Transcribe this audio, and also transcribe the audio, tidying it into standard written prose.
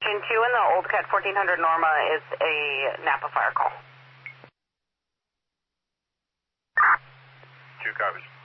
Engine 2 in the Old Cat 1400 Norma is a Napa fire call. 2 copies.